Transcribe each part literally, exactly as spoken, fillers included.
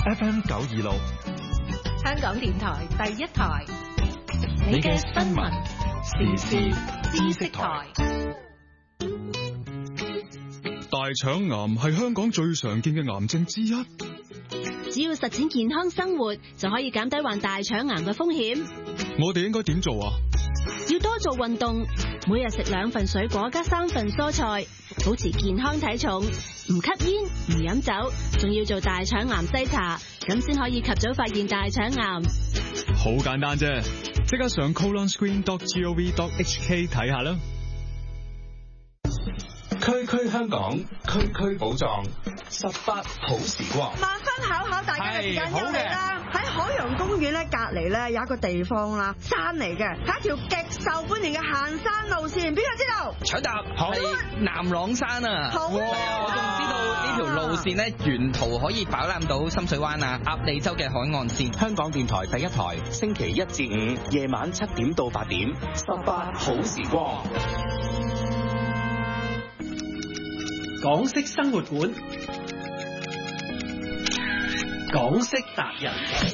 F M 九二六， 香港電台第一台，你嘅新聞時事知識台。 大腸癌係香港最常見嘅癌症之一。 只要實踐健康生活，就可以減低患大腸癌嘅風險。 我哋應該點做啊？ 要多做運動，每日食兩份水果加三份蔬菜，保持健康體重，唔吸煙唔飲酒，仲要做大腸癌篩查，咁先可以及早發現大腸癌。 好簡單啫，即刻上 colon screen dot gov dot h k 睇下啦。 區區香港，區區寶藏，十八好時光。 萬分巧巧，大家嘅時間又嚟啦！喺海洋公園咧隔離咧有一個地方啦，山嚟嘅，係一條極受歡迎嘅行山路線，邊個知道？ 搶答係南朗山啊！ 好係啊，我仲知道呢條路線咧，沿途可以飽覽到深水灣啊、鴨脷洲嘅海岸線。 香港電台第一台，星期一至五夜晚七點到八點，十八好時光。 港式生活館，港式達人。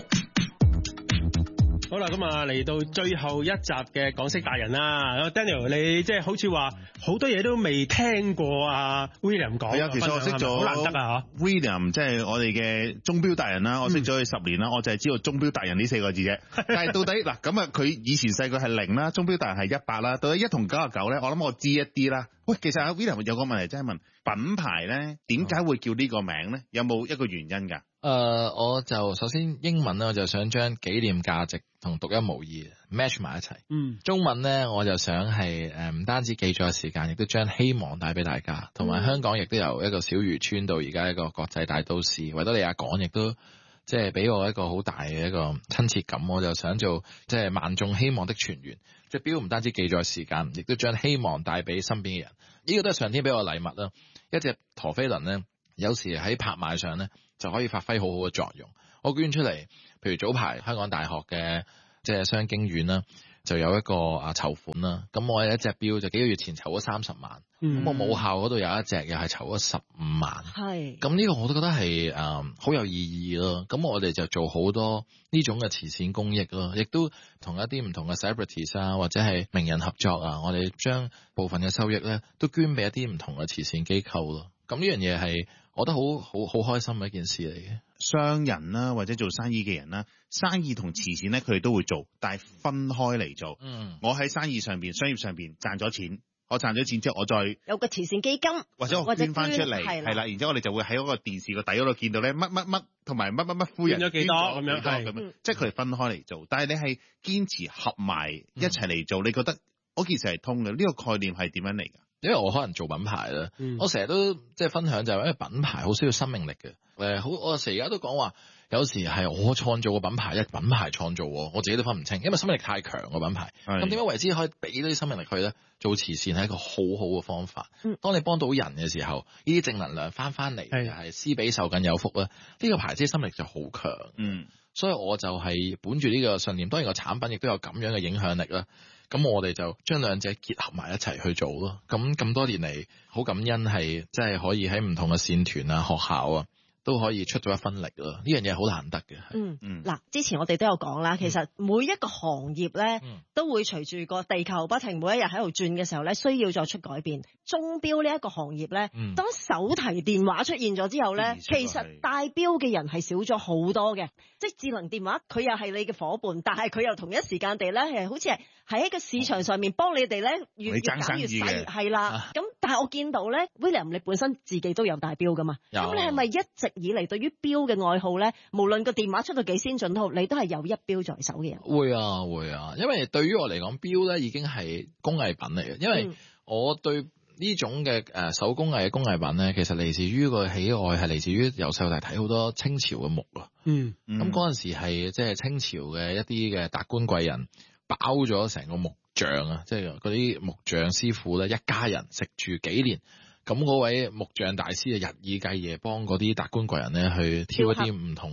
好啦，咁啊嚟到最後一集嘅港式達人啦。Daniel，你即係好似話好多嘢都未聽過啊 William 講。 係啊，其實我識咗好難得啊 William 即係我哋嘅鐘錶達人啦。我識咗佢十年啦，我就係知道鐘錶達人呢四個字啫。但係到底嗱咁啊，佢以前細個係零啦，鐘錶達人係一百啦，到底一同九十九咧？我諗我知一啲啦。喂，其實阿 William 有個問題真係問品牌咧，點解會叫呢個名咧？有冇一個原因㗎？ 誒、呃，我就首先英文咧，我就想將紀念價值同獨一無二 match 埋一齊。嗯，中文咧，我就想係誒唔單止記載時間，亦都將希望帶俾大家。同埋香港亦都由一個小漁村到而家一個國際大都市，維多利亞港亦都即係俾我一個好大嘅一個親切感。我就想做即係萬眾希望的泉源，隻錶唔單止記載時間，亦都將希望帶俾身邊嘅人。呢、這個都係上天俾我禮物啦。一隻陀飛輪咧，有時喺拍賣上咧就可以發揮好好嘅作用。我捐出嚟，譬如早排香港大學嘅即係商經院啦，就有一個啊籌款啦。咁我有一隻錶就幾個月前籌咗三十萬，咁、嗯、我母校嗰度有一隻又係籌咗十五萬。係，咁呢個我都覺得係誒好有意義咯。咁我哋就做好多呢種嘅慈善公益咯，亦都同一啲唔同嘅 celebrities 啊或者係名人合作啊，我哋將部分嘅收益咧都捐俾一啲唔同嘅慈善機構咯。咁呢樣嘢係我覺得好好好開心嘅一件事嚟嘅。 商人啦，或者做生意嘅人啦，生意同慈善咧，佢哋都會做，但係分開嚟做。嗯，我喺生意上邊、商業上邊賺咗錢，我賺咗錢之後，我再有個慈善基金，或者我捐翻出嚟，係啦，然之後我哋就會喺嗰個電視個底嗰度見到咧，乜乜乜同埋乜乜乜夫人捐咗幾多咁樣，係咁樣，即係佢哋分開嚟做。但係你係堅持合埋一齊嚟做，嗯、你覺得嗰件事係通嘅？呢、這個概念係點樣嚟㗎？ 因為我可能做品牌啦、嗯，我成日都即係分享就係因為品牌好需要生命力嘅。誒，好，我成日而家都講話，有時係我創造個品牌，一品牌創造，我自己都分唔清，因為生命力太強個品牌。咁點解為之可以俾多啲生命力去咧？做慈善係一個好好嘅方法。嗯、當你幫到人嘅時候，呢啲正能量翻翻嚟，係施比受更有福啦。呢、這個牌子生命力就好強。嗯，所以我就係本住呢個信念，當然個產品亦都有咁樣嘅影響力啦。咁我哋就將兩者結合埋一齊去做咯。咁咁多年嚟，好感恩係即係可以喺唔同嘅線團啊、學校啊，都可以出咗一分力咯。呢樣嘢好難得嘅。 嗯嗯。嗱，之前我哋都有講啦，其實每一個行業咧、嗯，都會隨住個地球不停每一日喺度轉嘅時候咧，需要作出改變。鐘錶呢一個行業咧、嗯，當手提電話出現咗之後咧、嗯，其實戴錶嘅人係少咗好多嘅。即係智能電話，佢又係你嘅夥伴，但係佢又同一時間地咧，係好似係喺一個市場上面幫你哋咧越越搞越細，係啦。咁、啊、但係我見到咧 ，William 你本身自己都有戴錶噶嘛？咁你係咪一直以嚟對於錶嘅愛好咧？無論個電話出到幾先進都好，你都係有一錶在手嘅人。 會啊會啊，因為對於我嚟講，錶咧已經係工藝品嚟嘅，因為我對呢種嘅誒手工藝嘅工藝品咧，其實嚟自於個喜愛係嚟自於由細到大睇好多清朝嘅木啊。嗯，咁嗰陣時係即係清朝嘅一啲嘅達官貴人包咗成個木匠啊，即係嗰啲木匠師傅咧，一家人食住幾年。咁嗰位木匠大師啊，日以繼夜幫嗰啲達官貴人咧去挑一啲唔同嘅木，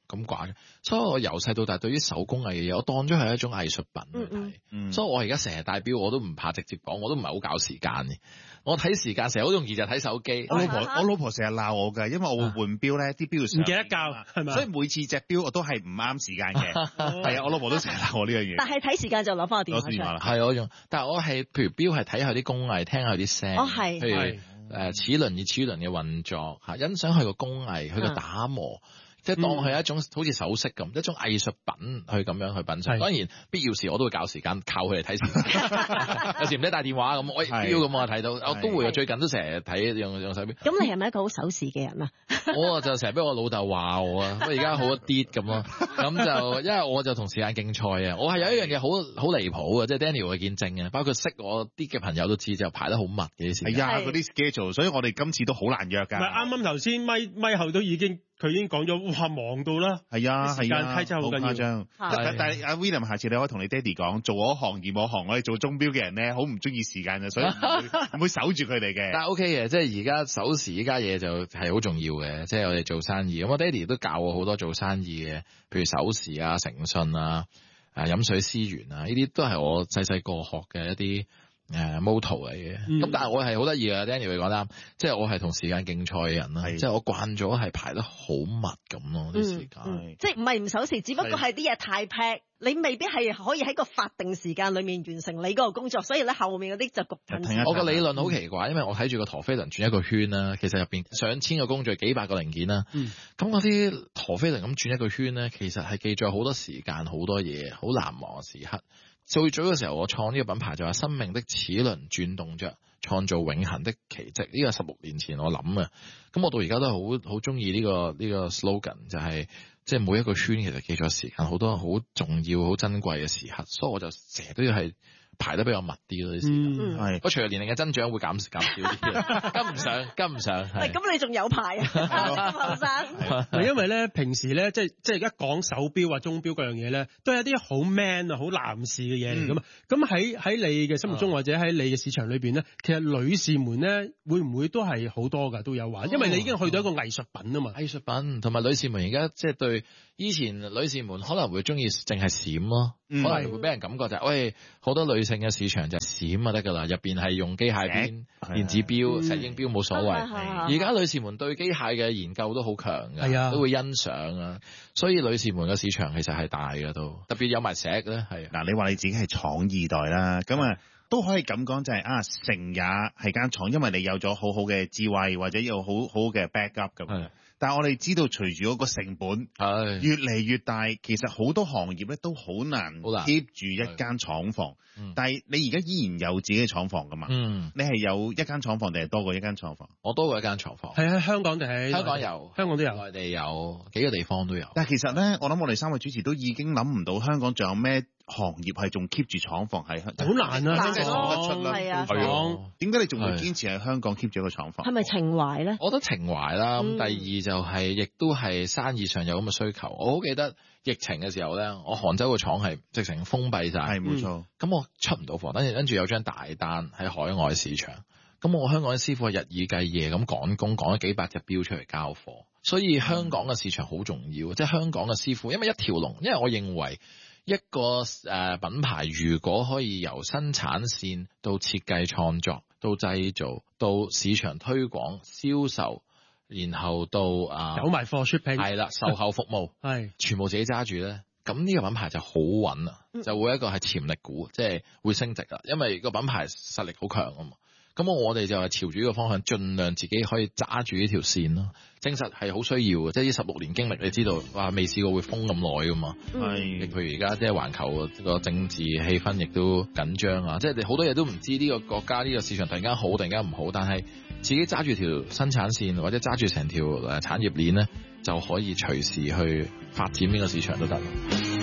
咁掛嘅。所以我由細到大對於手工藝嘅嘢，我當咗係一種藝術品去睇。嗯嗯、所以我而家成日戴錶，我都唔怕直接講，我都唔係好搞時間嘅。我睇時間成日好容易就睇手機。 我老婆我老婆成日鬧我㗎，因為我會換錶咧，啲錶唔記得校係咪？ 所以每次隻錶我都係唔啱時間嘅。係啊，我老婆都成日鬧我呢樣嘢。 但係睇時間就攞翻個電話出嚟。 係我用，但係我係譬如錶係睇下啲工藝，聽下啲聲。 哦係。 譬如誒齒輪與齒輪嘅運作嚇，欣賞佢個工藝，佢個打磨。嗯即係當佢係一種好似首飾咁，一種藝術品去咁樣去品嚐。當然必要時我都會搞時間靠佢嚟睇時間。有時唔使帶電話咁，我錶咁我睇到，我都會。最近都成日睇用用手錶。 咁你係咪一個好守時嘅人啊？ 我就成日俾我老豆話我啊，不過而家好一啲咁咯。咁就因為我就同時間競賽啊，我係有一樣嘢好好離譜嘅，即係 Daniel 嘅見證啊，包括識我啲嘅朋友都知，就排得好密嘅啲時間。 係啊，嗰啲 schedule，所以我哋今次都好難約㗎。 唔係啱啱頭先咪咪後都已經。佢已經講咗，哇忙到啦！ 係啊， 時間太真係好緊要。 但係阿 William，下次你可以同你爹哋講，做我行業我行，我哋做鐘錶嘅人咧，好唔中意時間嘅，所以唔會唔會守住佢哋嘅。 但係 OK 嘅，即係而家守時依家嘢就係好重要嘅，即係我哋做生意。咁我爹哋都教我好多做生意嘅，譬如守時啊、誠信啊、啊飲水思源啊，呢啲都係我細細個學嘅一啲。誒 motto 嚟嘅，咁、嗯、但係我係好得意啊 Daniel 你講啱，即係我係同時間競賽嘅人啦，即係我慣咗係排得好密咁咯啲時間， 嗯嗯、即係唔係唔守時，只不過係啲嘢太 pack，你未必係可以喺個法定時間裏面完成你嗰個工作，所以咧後面嗰啲就焗緊。 我個理論好奇怪，因為我睇住個陀飛輪轉一個圈啦，其實入邊上千個工序，幾百個零件啦，咁嗰啲陀飛輪咁轉一個圈咧，其實係記載好多時間、好多嘢、好難忘嘅時刻。最早嘅時候，我創呢個品牌就話生命的齒輪轉動着，創造永恆的奇蹟。呢個十六年前我諗嘅，咁我到而家都係好好中意呢個呢個 slogan，就係即係每一個圈其實記咗時間，好多好重要、好珍貴嘅時刻，所以我就成日都要係排得比較密啲咯啲時間。係，不過隨住年齡嘅增長會減減少啲，跟唔上，跟唔上。 係，咁你仲有排啊？咁後生。 係因為咧，平時咧，即係即係而家講手錶啊、鐘錶嗰樣嘢咧，都係一啲好 man 啊、好男士嘅嘢嚟噶嘛。咁喺喺你嘅心目中、嗯、或者喺你嘅市場裏邊咧，其實女士們咧會唔會都係好多㗎？都有玩，因為你已經去到一個藝術品啊嘛。藝術品同埋女士們而家即係對以前女士們可能會中意淨係閃咯。嗯、可能會俾人感覺就係、是，喂，好多女性嘅市場就閃就得㗎啦，入邊係用機械邊、電子錶、石英錶冇所謂。而家、嗯、女士們對機械嘅研究都好強嘅，嗯、都會欣賞啊。所以女士們嘅市場其實係大嘅都，特別有埋石咧，係。嗱， 你話你自己係廠二代啦，咁啊都可以咁講就係、是、啊，成也係間廠，因為你有咗好好嘅智慧或者有好好嘅 backup 咁。但係我哋知道，隨住嗰個成本係越嚟越大，其實好多行業咧都好難 keep 住一間廠房。但係你而家依然有自己嘅廠房噶嘛？嗯，你係有一間廠房定係多過一間廠房？ 我多過一間廠房。 係喺香港定係香港有， 香港都有， 內地有幾個地方都有。 但係其實咧，我諗我哋三位主持都已經諗唔到香港仲有咩行業係仲 keep 住廠房喺香港。 好難啊！ 真係講得出啦。係啊，點解你仲會堅持喺香港 keep 住一個廠房？ 係咪情懷咧？ 我覺得情懷啦。咁、嗯、第二就係、是，亦都係生意上有咁嘅需求。我好記得疫情嘅時候咧，我杭州個廠係直情封閉晒， 係冇錯。咁、 嗯、我出唔到貨，跟住跟住有張大單喺海外市場。咁我香港嘅師傅係日以繼夜咁趕工，趕咗幾百隻錶出嚟交貨。所以香港嘅市場好重要，即係香港嘅師傅，因為一條龍。因為我認為一個誒品牌如果可以由生產線到設計創作到製造到市場推廣銷售，然後到啊有埋貨出品， 係啦，售後服務係全部自己揸住咧，咁呢個品牌就好穩啦，就會一個係潛力股，即係會升值啦，因為個品牌實力好強啊嘛。咁我哋就係朝住呢個方向，盡量自己可以揸住呢條線咯。證實係好需要嘅，即係呢十六年經歷，你知道哇，未試過會封咁耐噶嘛。係、嗯，譬如而家即係環球個政治氣氛亦都緊張啊，即係你好多嘢都唔知呢個國家呢個市場突然間好，突然間唔好，但係自己揸住條生產線或者揸住成條誒產業鏈咧，就可以隨時去發展呢個市場都得。